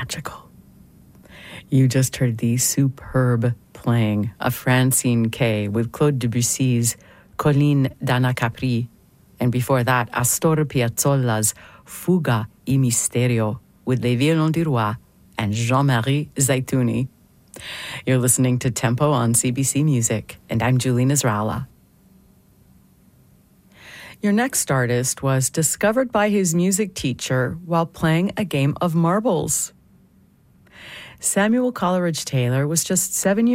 magical. You just heard the superb playing of Francine Kay with Claude Debussy's Colline d'Anna Capri, and before that, Astor Piazzolla's Fuga y Misterio with Les Violons du Roi and Jean-Marie Zaitouni. You're listening to Tempo on CBC Music, and I'm Julie Nasrallah. Your next artist was discovered by his music teacher while playing a game of marbles. Samuel Coleridge Taylor was just 7 years